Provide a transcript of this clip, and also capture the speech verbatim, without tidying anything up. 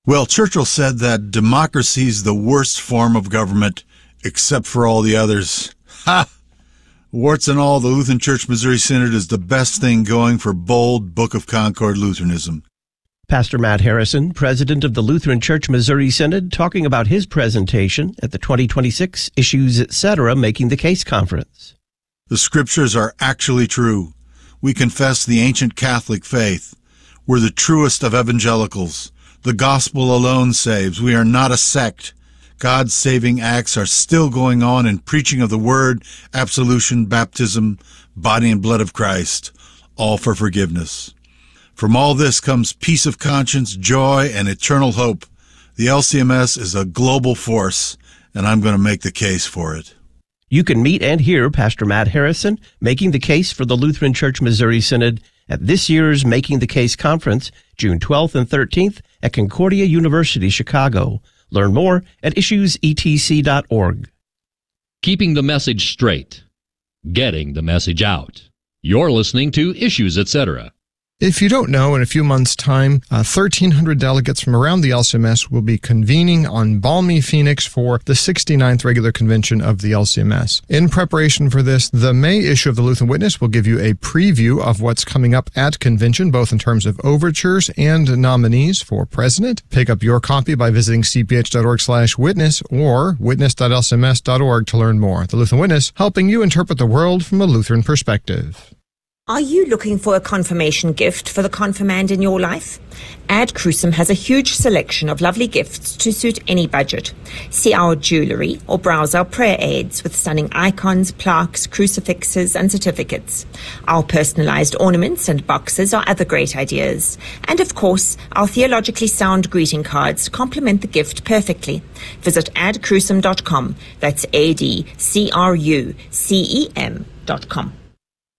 Well, Churchill said that democracy is the worst form of government, except for all the others. Ha! Warts and all, the Lutheran Church Missouri Synod is the best thing going for bold Book of Concord Lutheranism. Pastor Matt Harrison, president of the Lutheran Church Missouri Synod, talking about his presentation at the twenty twenty-six Issues Etc. Making the Case Conference. The scriptures are actually true. We confess the ancient Catholic faith. We're the truest of evangelicals. The gospel alone saves. We are not a sect. God's saving acts are still going on in preaching of the word, absolution, baptism, body and blood of Christ, all for forgiveness. From all this comes peace of conscience, joy, and eternal hope. The L C M S is a global force, and I'm going to make the case for it. You can meet and hear Pastor Matt Harrison making the case for the Lutheran Church Missouri Synod at this year's Making the Case Conference, June twelfth and thirteenth at Concordia University, Chicago. Learn more at issues e t c dot org. Keeping the message straight. Getting the message out. You're listening to Issues Etc. If you don't know, in a few months' time, uh, thirteen hundred delegates from around the L C M S will be convening on balmy Phoenix for the sixty-ninth regular convention of the L C M S. In preparation for this, the May issue of the Lutheran Witness will give you a preview of what's coming up at convention, both in terms of overtures and nominees for president. Pick up your copy by visiting c p h dot org slash witness or witness dot l c m s dot org to learn more. The Lutheran Witness, helping you interpret the world from a Lutheran perspective. Are you looking for a confirmation gift for the confirmand in your life? Ad Crucem has a huge selection of lovely gifts to suit any budget. See our jewelry or browse our prayer aids with stunning icons, plaques, crucifixes, and certificates. Our personalized ornaments and boxes are other great ideas. And of course, our theologically sound greeting cards complement the gift perfectly. Visit ad crucem dot com. That's A D C R U C E M dot com.